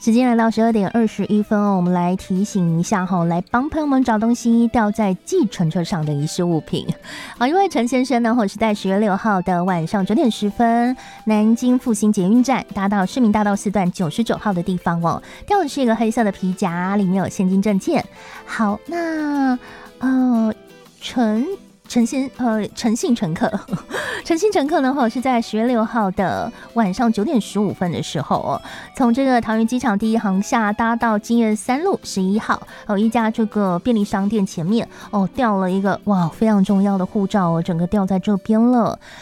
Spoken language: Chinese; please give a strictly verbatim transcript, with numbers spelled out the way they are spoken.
时间来到十二点二十一分哦，我们来提醒一下哈，来帮朋友们找东西掉在计程车上的遗失物品。好，因为陈先生呢，是在十月六号的晚上九点十分，南京复兴捷运站搭到市民大道四段九十九号的地方哦，掉的是一个黑色的皮夹，里面有现金证件。好，那呃陈。陈先呃，陈姓乘客，陈姓乘客呢，哈，是在十月六号的晚上九点十五分的时候哦，从这个桃园机场第一航厦搭到金岳三路十一号，哦，一家这个便利商店前面哦，掉了一个哇非常重要的护照哦，整个掉在这边了。